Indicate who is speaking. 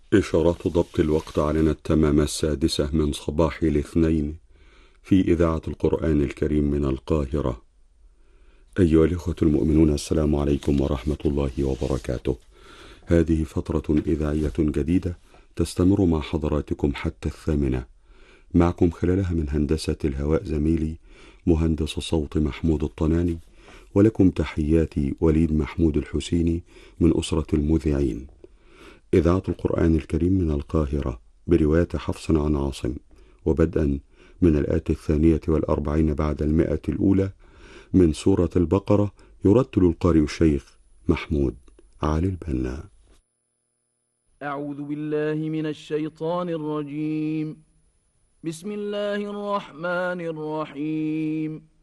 Speaker 1: إشارات ضبط الوقت أعلنت تمام 6:00 من صباح الاثنين في إذاعة القرآن الكريم من القاهرة. أيها الإخوة المؤمنون، السلام عليكم ورحمة الله وبركاته. هذه فترة إذاعية جديدة تستمر مع حضراتكم حتى 8. معكم خلالها من هندسة الهواء زميلي مهندس الصوت محمود الطناني، ولكم تحياتي وليد محمود الحسيني من أسرة المذيعين. إذاعة القرآن الكريم من القاهرة برواية حفص عن عاصم، وبدءا من الآية 42 بعد 100 من سورة البقرة، يرتل القارئ الشيخ محمود علي البنا.
Speaker 2: أعوذ بالله من الشيطان الرجيم. بسم الله الرحمن الرحيم.